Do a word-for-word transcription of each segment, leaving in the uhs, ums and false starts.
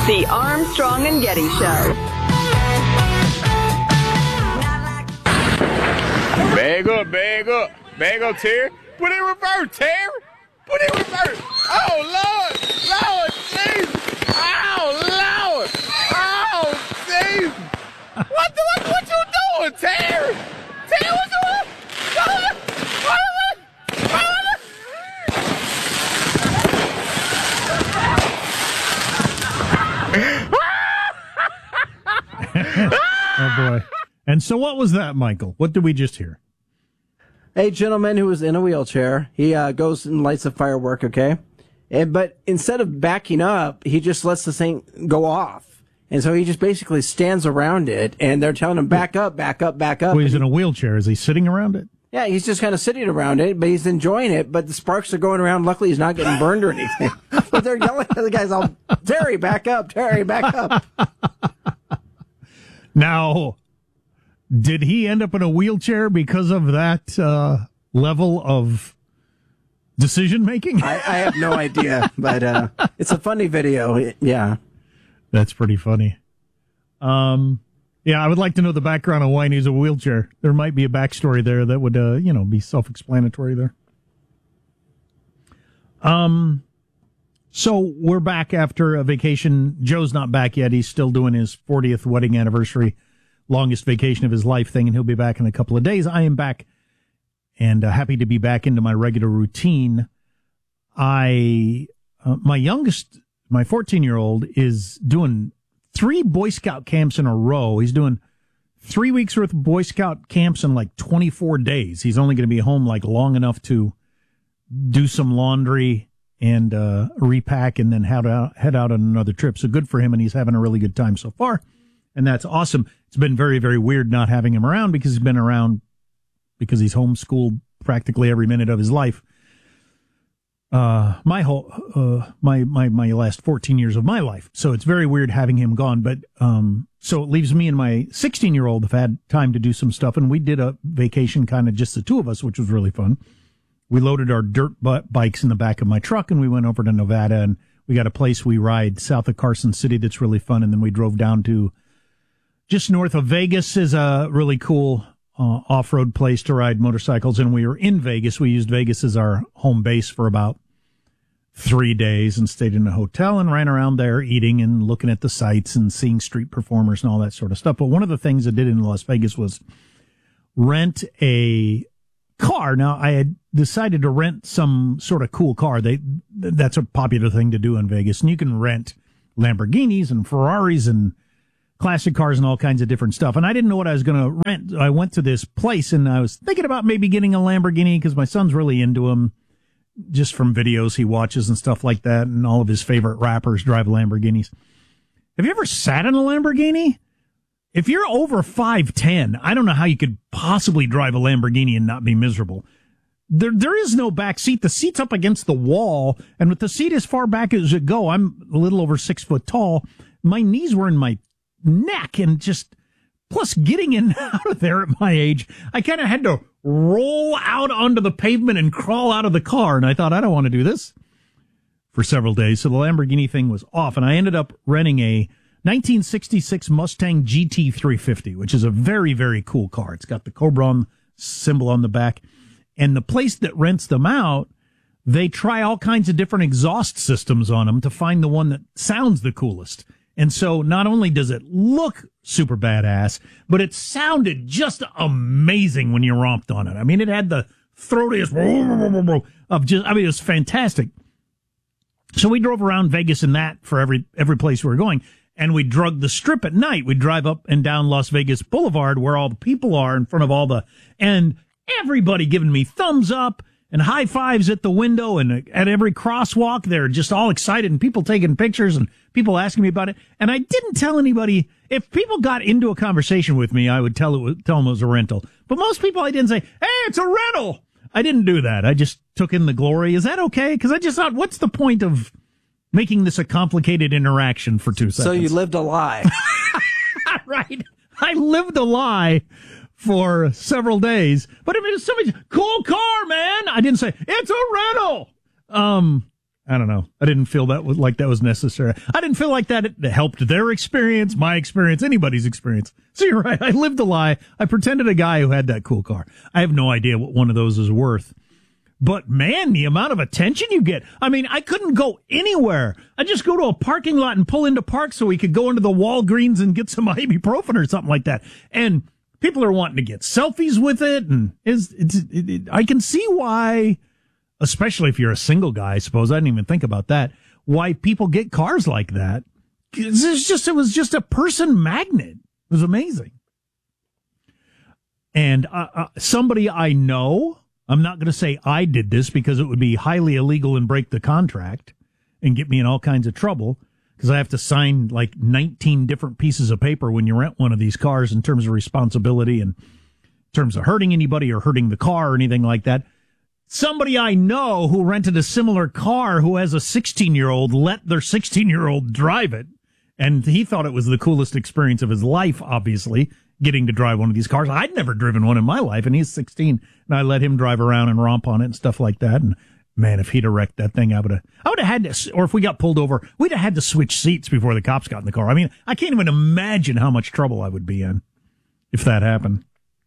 The Armstrong and Getty Show. Bag up, bag up, bag up, Terry. Put it in reverse, Terry. Put it in reverse. Oh, Lord. Lord, Jesus. Oh, Lord. Oh, Jesus. What the, what, what you doing, Terry? Terry, what you doing? What, what, Oh, boy. And so what was that, Michael? What did we just hear? A gentleman who was in a wheelchair, he uh, goes and lights a firework, okay? And, but instead of backing up, he just lets the thing go off. And so he just basically stands around it, and they're telling him, back up, back up, back up. Well, he's in a wheelchair. Is he sitting around it? Yeah, he's just kind of sitting around it, but he's enjoying it, but the sparks are going around. Luckily, he's not getting burned or anything. But they're yelling at the guys, all, Terry, back up, Terry, back up. Now, did he end up in a wheelchair because of that uh, level of decision-making? I, I have no idea, but uh, it's a funny video. Yeah. That's pretty funny. Um, yeah, I would like to know the background on why he's a wheelchair. There might be a backstory there that would, uh, you know, be self-explanatory there. Um, so we're back after a vacation. Joe's not back yet. He's still doing his fortieth wedding anniversary, longest vacation of his life thing, and he'll be back in a couple of days. I am back and uh, happy to be back into my regular routine. I, uh, my youngest, my fourteen-year-old is doing three Boy Scout camps in a row. He's doing three weeks worth of Boy Scout camps in like twenty-four days. He's only going to be home like long enough to do some laundry and uh, repack and then head out, head out on another trip. So good for him, and he's having a really good time so far. And that's awesome. It's been very, very weird not having him around because he's been around because he's homeschooled practically every minute of his life. Uh, my whole, uh, my, my, my last fourteen years of my life. So it's very weird having him gone. But, um, so it leaves me and my sixteen year old have had time to do some stuff. And we did a vacation, kind of just the two of us, which was really fun. We loaded our dirt bikes in the back of my truck and we went over to Nevada, and we got a place we ride south of Carson City that's really fun. And then we drove down to just north of Vegas is a really cool uh, off-road place to ride motorcycles. And we were in Vegas. We used Vegas as our home base for about three days and stayed in a hotel and ran around there eating and looking at the sights and seeing street performers and all that sort of stuff. But one of the things I did in Las Vegas was rent a car. Now, I had decided to rent some sort of cool car. They that's a popular thing to do in Vegas. And you can rent Lamborghinis and Ferraris and classic cars and all kinds of different stuff. And I didn't know what I was going to rent. I went to this place and I was thinking about maybe getting a Lamborghini because my son's really into them, just from videos he watches and stuff like that. And all of his favorite rappers drive Lamborghinis. Have you ever sat in a Lamborghini? If you're over five ten, I don't know how you could possibly drive a Lamborghini and not be miserable. There, there is no back seat. The seat's up against the wall, and with the seat as far back as it go, I'm a little over six foot tall. My knees were in my neck, and just plus getting in and out of there at my age, I kind of had to roll out onto the pavement and crawl out of the car. And I thought, I don't want to do this for several days. So the Lamborghini thing was off, and I ended up renting a nineteen sixty-six Mustang G T three fifty, which is a very, very cool car. It's got the Cobra on, symbol on the back. And the place that rents them out, they try all kinds of different exhaust systems on them to find the one that sounds the coolest. And so not only does it look super badass, but it sounded just amazing when you romped on it. I mean, it had the throatiest of just, I mean, it was fantastic. So we drove around Vegas in that for every, every place we were going. And we drug the strip at night. We'd drive up and down Las Vegas Boulevard where all the people are in front of all the, and everybody giving me thumbs up and high fives at the window, and at every crosswalk, they're just all excited, and people taking pictures and people asking me about it. And I didn't tell anybody. If people got into a conversation with me, I would tell it was, tell them it was a rental. But most people, I didn't say, "Hey, it's a rental." I didn't do that. I just took in the glory. Is that okay? Because I just thought, what's the point of making this a complicated interaction for two seconds? So you lived a lie. Right. I lived a lie for several days. But I mean, somebody, cool car, man. I didn't say, it's a rental. Um, I don't know. I didn't feel that was, like that was necessary. I didn't feel like that it helped their experience, my experience, anybody's experience. So you're right. I lived a lie. I pretended a guy who had that cool car. I have no idea what one of those is worth. But man, the amount of attention you get. I mean, I couldn't go anywhere. I just go to a parking lot and pull into park so we could go into the Walgreens and get some ibuprofen or something like that. And people are wanting to get selfies with it. And it's, it's, it, it, I can see why, especially if you're a single guy, I suppose. I didn't even think about that. Why people get cars like that. It's just, it was just a person magnet. It was amazing. And uh, uh, somebody I know, I'm not going to say I did this because it would be highly illegal and break the contract and get me in all kinds of trouble because I have to sign like nineteen different pieces of paper when you rent one of these cars in terms of responsibility and in terms of hurting anybody or hurting the car or anything like that. Somebody I know who rented a similar car who has a sixteen-year-old let their sixteen-year-old drive it, and he thought it was the coolest experience of his life, obviously, getting to drive one of these cars. I'd never driven one in my life, and he's sixteen, and I let him drive around and romp on it and stuff like that. And man, if he'd have wrecked that thing, I would have, I would have had to, or if we got pulled over, we'd have had to switch seats before the cops got in the car. I mean, I can't even imagine how much trouble I would be in if that happened.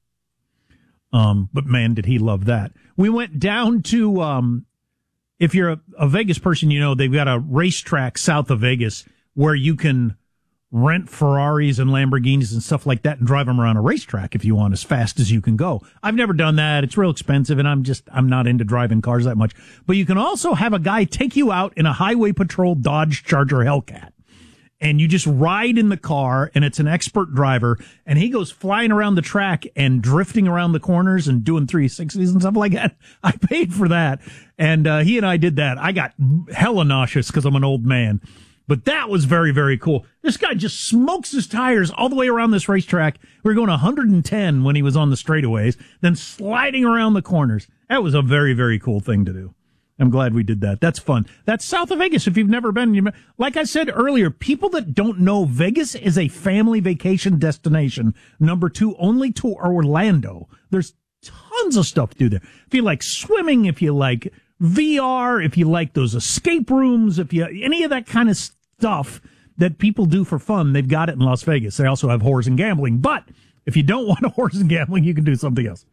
Um, but man, did he love that. We went down to, um, if you're a, a Vegas person, you know, they've got a racetrack south of Vegas where you can rent Ferraris and Lamborghinis and stuff like that and drive them around a racetrack if you want, as fast as you can go. I've never done that. It's real expensive, and I'm just, I'm not into driving cars that much. But you can also have a guy take you out in a highway patrol Dodge Charger Hellcat. And you just ride in the car, and it's an expert driver, and he goes flying around the track and drifting around the corners and doing three sixties and stuff like that. I paid for that, and uh, he and I did that. I got hella nauseous because I'm an old man. But that was very, very cool. This guy just smokes his tires all the way around this racetrack. We were going one hundred ten when he was on the straightaways, then sliding around the corners. That was a very, very cool thing to do. I'm glad we did that. That's fun. That's south of Vegas. If you've never been, you, like I said earlier, people that don't know, Vegas is a family vacation destination. Number two, only to Orlando. There's tons of stuff to do there. If you like swimming, if you like V R, if you like those escape rooms, if you, any of that kind of stuff that people do for fun, they've got it in Las Vegas. They also have horse and gambling. But if you don't want a horse and gambling, you can do something else.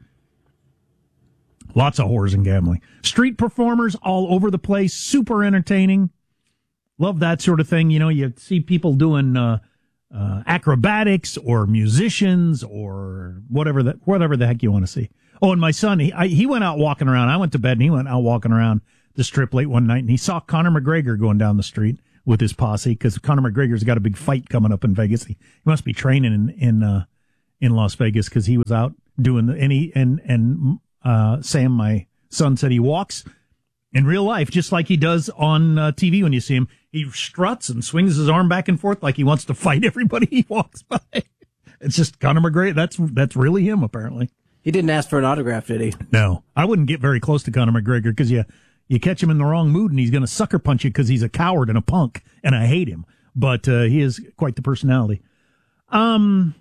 Lots of whores and gambling. Street performers all over the place. Super entertaining. Love that sort of thing. You know, you see people doing uh, uh, acrobatics or musicians or whatever the, whatever the heck you want to see. Oh, and my son, he, I, he went out walking around. I went to bed and he went out walking around the strip late one night and he saw Conor McGregor going down the street with his posse because Conor McGregor's got a big fight coming up in Vegas. He, he must be training in in, uh, in Las Vegas because he was out doing the, and he, and, and, Uh, Sam, my son, said he walks in real life just like he does on uh, T V when you see him. He struts and swings his arm back and forth like he wants to fight everybody he walks by. It's just Conor McGregor. That's that's really him, apparently. He didn't ask for an autograph, did he? No. I wouldn't get very close to Conor McGregor because you, you catch him in the wrong mood and he's going to sucker punch you because he's a coward and a punk, and I hate him. But uh, he is quite the personality. Um...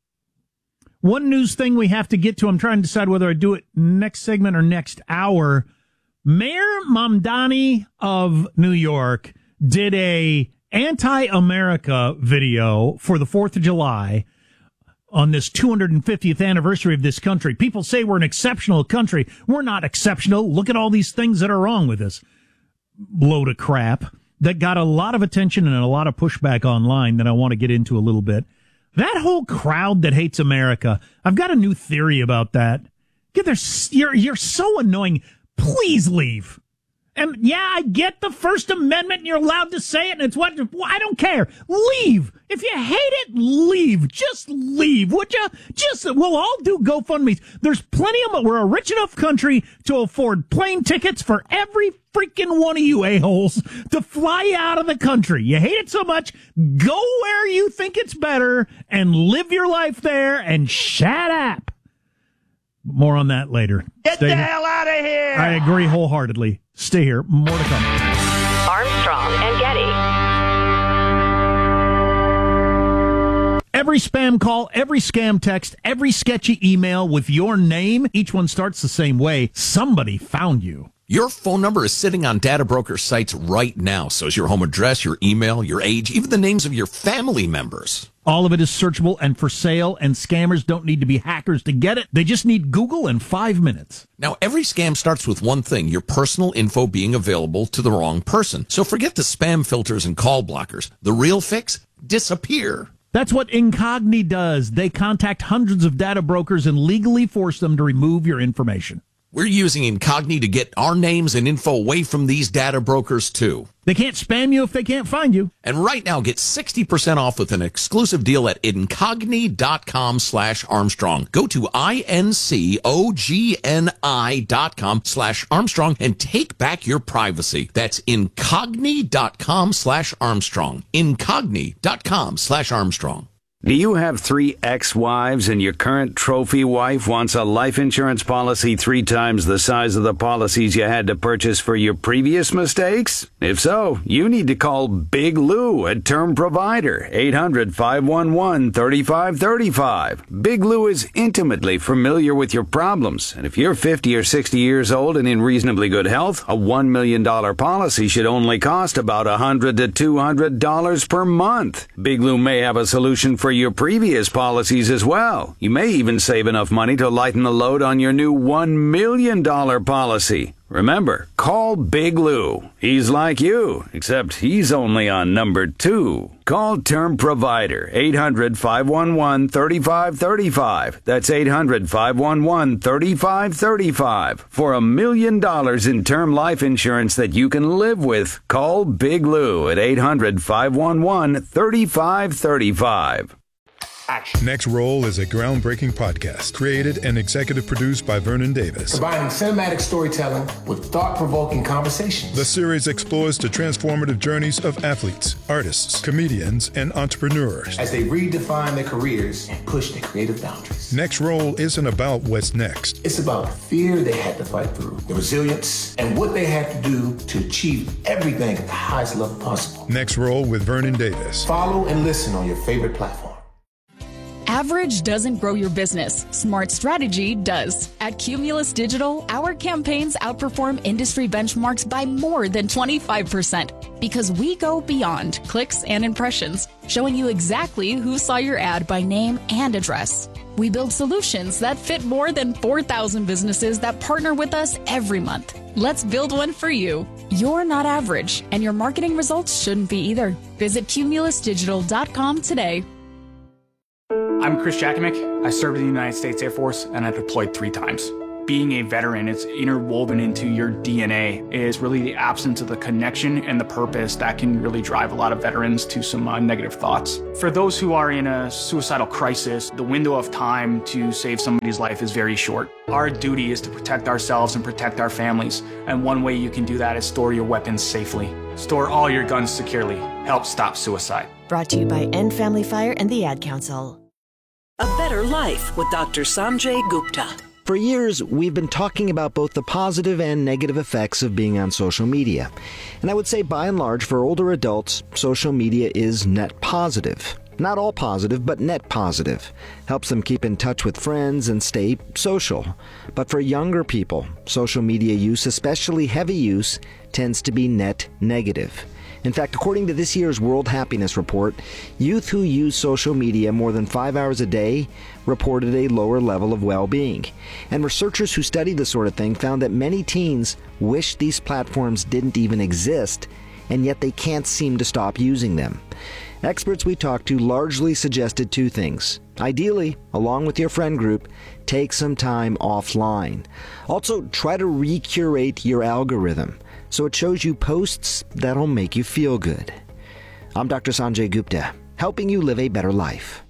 One news thing we have to get to, I'm trying to decide whether I do it next segment or next hour. Mayor Mamdani of New York did a anti-America video for the fourth of July on this two hundred fiftieth anniversary of this country. People say we're an exceptional country. We're not exceptional. Look at all these things that are wrong with us. Load of crap that got a lot of attention and a lot of pushback online that I want to get into a little bit. That whole crowd that hates America, I've got a new theory about that. Get there, you're, you're so annoying. Please leave. And yeah, I get the First Amendment and you're allowed to say it and it's what, I don't care. Leave. If you hate it, leave. Just leave, would you? Just, we'll all do GoFundMes. There's plenty of them. We're a rich enough country to afford plane tickets for every freaking one of you a-holes to fly out of the country. You hate it so much, go where you think it's better and live your life there and shut up. More on that later. Get Stay the here. hell out of here! I agree wholeheartedly. Stay here. More to come. Armstrong and Getty. Every spam call, every scam text, every sketchy email with your name, each one starts the same way. Somebody found you. Your phone number is sitting on data broker sites right now. So is your home address, your email, your age, even the names of your family members. All of it is searchable and for sale, and scammers don't need to be hackers to get it. They just need Google in five minutes. Now, every scam starts with one thing, your personal info being available to the wrong person. So forget the spam filters and call blockers. The real fix? Disappear. That's what Incogni does. They contact hundreds of data brokers and legally force them to remove your information. We're using Incogni to get our names and info away from these data brokers, too. They can't spam you if they can't find you. And right now, get sixty percent off with an exclusive deal at Incogni.com slash Armstrong. Go to I-N-C-O-G-N-I dot com slash Armstrong and take back your privacy. That's Incogni.com slash Armstrong. Incogni.com slash Armstrong. Do you have three ex-wives and your current trophy wife wants a life insurance policy three times the size of the policies you had to purchase for your previous mistakes? If so, you need to call Big Lou at Term Provider, eight hundred, five one one, three five three five. Big Lou is intimately familiar with your problems, and if you're fifty or sixty years old and in reasonably good health, a one million dollars policy should only cost about one hundred to two hundred dollars per month. Big Lou may have a solution for your previous policies as well. You may even save enough money to lighten the load on your new one million dollars policy. Remember, call Big Lou. He's like you, except he's only on number two. Call Term Provider, eight hundred, five one one, three five three five. That's eight hundred, five one one, three five three five. For a million dollars in term life insurance that you can live with, call Big Lou at eight hundred, five one one, three five three five. Action. Next Roll is a groundbreaking podcast created and executive produced by Vernon Davis. Combining cinematic storytelling with thought-provoking conversations. The series explores the transformative journeys of athletes, artists, comedians, and entrepreneurs as they redefine their careers and push their creative boundaries. Next Roll isn't about what's next. It's about the fear they had to fight through, the resilience, and what they had to do to achieve everything at the highest level possible. Next Roll with Vernon Davis. Follow and listen on your favorite platform. Average doesn't grow your business. Smart strategy does. At Cumulus Digital, our campaigns outperform industry benchmarks by more than twenty-five percent because we go beyond clicks and impressions, showing you exactly who saw your ad by name and address. We build solutions that fit more than four thousand businesses that partner with us every month. Let's build one for you. You're not average, and your marketing results shouldn't be either. Visit cumulus digital dot com today. I'm Chris Jakimick. I served in the United States Air Force and I deployed three times. Being a veteran, it's interwoven into your D N A. It is really the absence of the connection and the purpose that can really drive a lot of veterans to some uh, negative thoughts. For those who are in a suicidal crisis, the window of time to save somebody's life is very short. Our duty is to protect ourselves and protect our families. And one way you can do that is store your weapons safely. Store all your guns securely. Help stop suicide. Brought to you by End Family Fire and the Ad Council. A Better Life with Doctor Sanjay Gupta. For years, we've been talking about both the positive and negative effects of being on social media. And I would say, by and large, for older adults, social media is net positive. Not all positive, but net positive. Helps them keep in touch with friends and stay social. But for younger people, social media use, especially heavy use, tends to be net negative. In fact, according to this year's World Happiness Report, youth who use social media more than five hours a day reported a lower level of well-being. And researchers who study this sort of thing found that many teens wish these platforms didn't even exist, and yet they can't seem to stop using them. Experts we talked to largely suggested two things. Ideally, along with your friend group, take some time offline. Also, try to recurate your algorithm so it shows you posts that'll make you feel good. I'm Doctor Sanjay Gupta, helping you live a better life.